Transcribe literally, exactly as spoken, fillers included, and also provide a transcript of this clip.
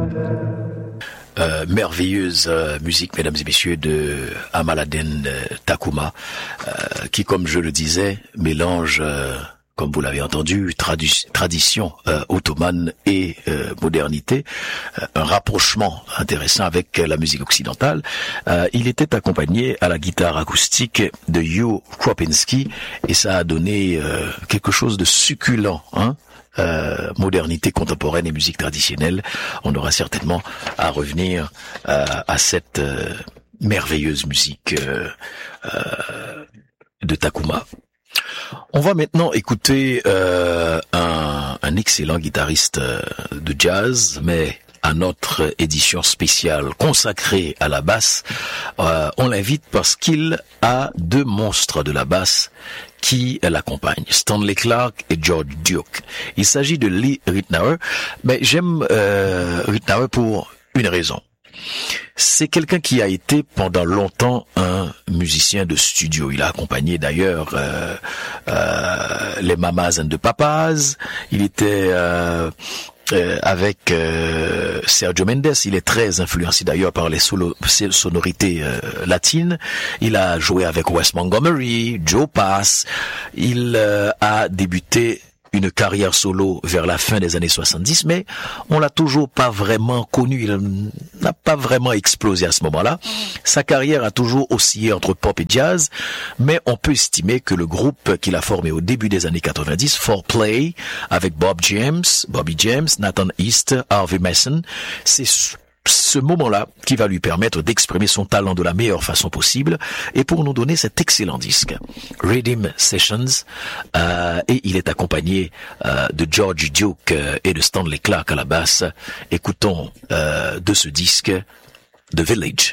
Euh, merveilleuse euh, musique, mesdames et messieurs, de Amaladen euh, Takuma, euh, qui, comme je le disais, mélange, euh, comme vous l'avez entendu, tradu- tradition euh, ottomane et euh, modernité, euh, un rapprochement intéressant avec euh, la musique occidentale. Euh, il était accompagné à la guitare acoustique de Hugh Kropinski, et ça a donné euh, quelque chose de succulent, hein. Euh, modernité contemporaine et musique traditionnelle. On aura certainement à revenir euh, à cette euh, merveilleuse musique euh, euh, de Takuma. On va maintenant écouter euh, un, un excellent guitariste euh, de jazz, mais à notre édition spéciale consacrée à la basse. Euh, on l'invite parce qu'il a deux monstres de la basse qui l'accompagnent, Stanley Clarke et George Duke. Il s'agit de Lee Ritenour, mais j'aime euh, Ritenour pour une raison. C'est quelqu'un qui a été pendant longtemps un musicien de studio. Il a accompagné d'ailleurs euh, euh, les Mamas and the Papas. Il était euh, euh, avec euh, Sergio Mendes. Il est très influencé d'ailleurs par les solo, sonorités euh, latines. Il a joué avec Wes Montgomery, Joe Pass. Il euh, a débuté une carrière solo vers la fin des années soixante-dix, mais on l'a toujours pas vraiment connu, il n'a pas vraiment explosé à ce moment-là. Sa carrière a toujours oscillé entre pop et jazz, mais on peut estimer que le groupe qu'il a formé au début des années quatre-vingt-dix, four play, avec Bob James, Bobby James, Nathan East, Harvey Mason, c'est ce moment-là qui va lui permettre d'exprimer son talent de la meilleure façon possible et pour nous donner cet excellent disque, Rhythm Sessions, euh, et il est accompagné euh, de George Duke euh, et de Stanley Clarke à la basse. Écoutons euh, de ce disque The Village.